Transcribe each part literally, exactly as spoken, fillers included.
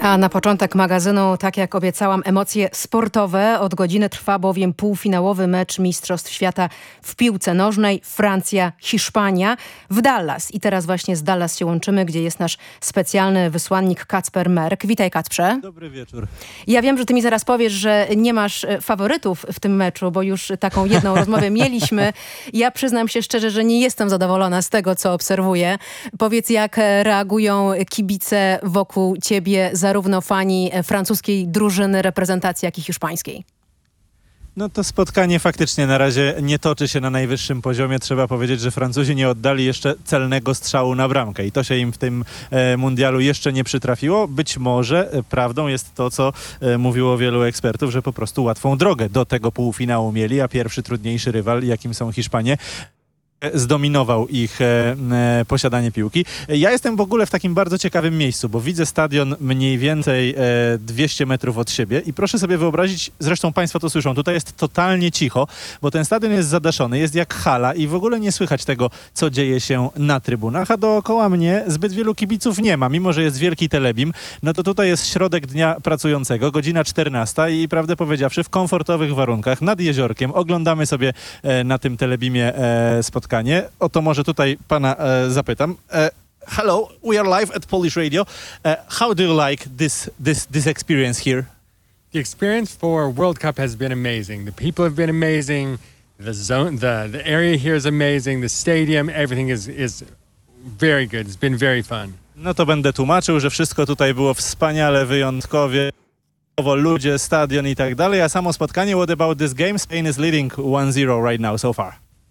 A na początek magazynu, tak jak obiecałam, emocje sportowe. Od godziny trwa bowiem półfinałowy mecz Mistrzostw Świata w piłce nożnej. Francja, Hiszpania w Dallas. I teraz właśnie z Dallas się łączymy, gdzie jest nasz specjalny wysłannik Kacper Merk. Witaj, Kacprze. Dobry wieczór. Ja wiem, że ty mi zaraz powiesz, że nie masz faworytów w tym meczu, bo już taką jedną rozmowę mieliśmy. Ja przyznam się szczerze, że nie jestem zadowolona z tego, co obserwuję. Powiedz, jak reagują kibice wokół ciebie, zarówno fani francuskiej drużyny reprezentacji, jak i hiszpańskiej? No to spotkanie faktycznie na razie nie toczy się na najwyższym poziomie. Trzeba powiedzieć, że Francuzi nie oddali jeszcze celnego strzału na bramkę i to się im w tym e, mundialu jeszcze nie przytrafiło. Być może e, prawdą jest to, co e, mówiło wielu ekspertów, że po prostu łatwą drogę do tego półfinału mieli, a pierwszy trudniejszy rywal, jakim są Hiszpanie, zdominował ich e, e, posiadanie piłki. Ja jestem w ogóle w takim bardzo ciekawym miejscu, bo widzę stadion mniej więcej e, dwieście metrów od siebie i proszę sobie wyobrazić, zresztą państwo to słyszą, tutaj jest totalnie cicho, bo ten stadion jest zadaszony, jest jak hala i w ogóle nie słychać tego, co dzieje się na trybunach, a dookoła mnie zbyt wielu kibiców nie ma, mimo że jest wielki telebim. No to tutaj jest środek dnia pracującego, godzina czternasta i prawdę powiedziawszy w komfortowych warunkach nad jeziorkiem oglądamy sobie e, na tym telebimie e, spotkanie. Oto może tutaj pana e, zapytam. E, hello, we are live at Polish Radio. E, how do you like this, this, this experience here? The experience for World Cup has been amazing. The people have been amazing. The zone, the, the area here is amazing. The stadium, everything is, is very good. It's been very fun. No to będę tłumaczył, że wszystko tutaj było wspaniale, wyjątkowie. Ludzie, stadion i tak dalej. A samo spotkanie, what about this game? Spain is leading one zero right now so far.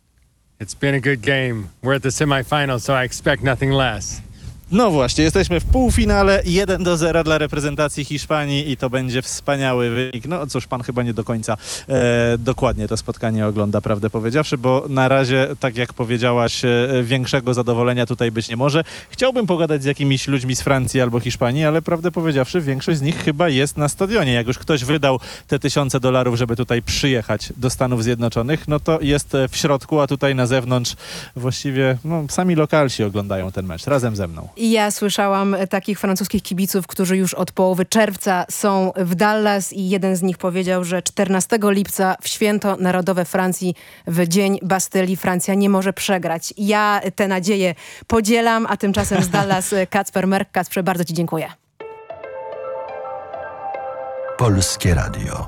It's been a good game. We're at the semifinals, so I expect nothing less. No właśnie, jesteśmy w półfinale, jeden do zera dla reprezentacji Hiszpanii i to będzie wspaniały wynik. No cóż, pan chyba nie do końca e, dokładnie to spotkanie ogląda, prawdę powiedziawszy, bo na razie, tak jak powiedziałaś, e, większego zadowolenia tutaj być nie może. Chciałbym pogadać z jakimiś ludźmi z Francji albo Hiszpanii, ale prawdę powiedziawszy, większość z nich chyba jest na stadionie. Jak już ktoś wydał te tysiące dolarów, żeby tutaj przyjechać do Stanów Zjednoczonych, no to jest w środku, a tutaj na zewnątrz właściwie no, sami lokalsi oglądają ten mecz razem ze mną. Ja słyszałam takich francuskich kibiców, którzy już od połowy czerwca są w Dallas i jeden z nich powiedział, że czternastego lipca w święto narodowe Francji, w Dzień Bastylii, Francja nie może przegrać. Ja tę nadzieję podzielam, a tymczasem z Dallas Kacper Merk. Kacprze, bardzo ci dziękuję. Polskie Radio.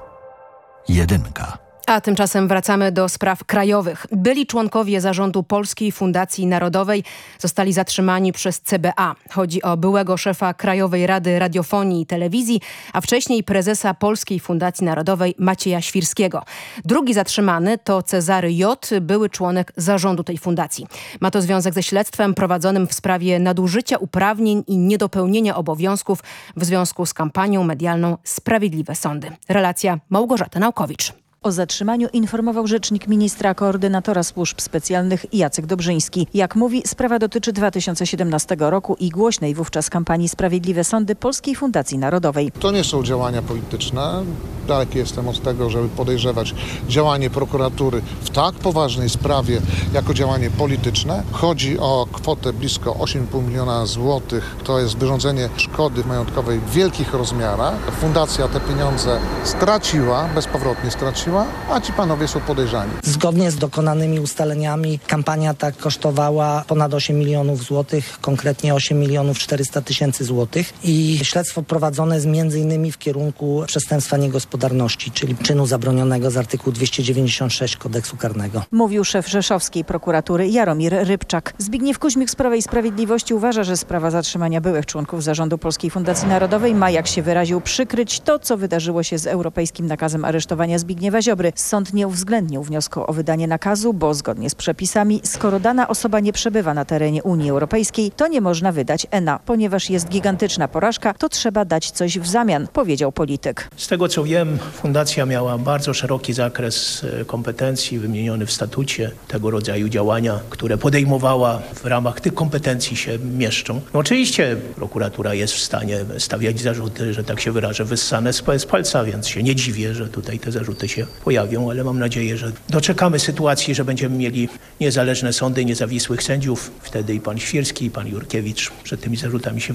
Jedynka. A tymczasem wracamy do spraw krajowych. Byli członkowie zarządu Polskiej Fundacji Narodowej zostali zatrzymani przez C B A. Chodzi o byłego szefa Krajowej Rady Radiofonii i Telewizji, a wcześniej prezesa Polskiej Fundacji Narodowej Macieja Świrskiego. Drugi zatrzymany to Cezary J., były członek zarządu tej fundacji. Ma to związek ze śledztwem prowadzonym w sprawie nadużycia uprawnień i niedopełnienia obowiązków w związku z kampanią medialną Sprawiedliwe Sądy. Relacja Małgorzata Naukowicz. O zatrzymaniu informował rzecznik ministra koordynatora służb specjalnych Jacek Dobrzyński. Jak mówi, sprawa dotyczy dwa tysiące siedemnastego roku i głośnej wówczas kampanii Sprawiedliwe Sądy Polskiej Fundacji Narodowej. To nie są działania polityczne. Daleki jestem od tego, żeby podejrzewać działanie prokuratury w tak poważnej sprawie jako działanie polityczne. Chodzi o kwotę blisko osiem i pół miliona złotych. To jest wyrządzenie szkody majątkowej w wielkich rozmiarach. Fundacja te pieniądze straciła, bezpowrotnie straciła, a ci panowie są podejrzani. Zgodnie z dokonanymi ustaleniami kampania ta kosztowała ponad osiem milionów złotych, konkretnie osiem milionów czterysta tysięcy złotych i śledztwo prowadzone jest między innymi w kierunku przestępstwa niegospodarności, czyli czynu zabronionego z artykułu dwieście dziewięćdziesiąt sześć kodeksu karnego. Mówił szef rzeszowskiej prokuratury Jaromir Rybczak. Zbigniew Kuźmik z Prawa i Sprawiedliwości uważa, że sprawa zatrzymania byłych członków zarządu Polskiej Fundacji Narodowej ma, jak się wyraził, przykryć to, co wydarzyło się z europejskim nakazem aresztowania Zbigniewa Ziobry. Sąd nie uwzględnił wniosku o wydanie nakazu, bo zgodnie z przepisami, skoro dana osoba nie przebywa na terenie Unii Europejskiej, to nie można wydać E N A. Ponieważ jest gigantyczna porażka, to trzeba dać coś w zamian, powiedział polityk. Z tego co wiem, fundacja miała bardzo szeroki zakres kompetencji wymieniony w statucie. Tego rodzaju działania, które podejmowała w ramach tych kompetencji się mieszczą. No oczywiście prokuratura jest w stanie stawiać zarzuty, że tak się wyrażę, wyssane z palca, więc się nie dziwię, że tutaj te zarzuty się pojawią, ale mam nadzieję, że doczekamy sytuacji, że będziemy mieli niezależne sądy, niezawisłych sędziów. Wtedy i pan Świrski, i pan Jurkiewicz przed tymi zarzutami się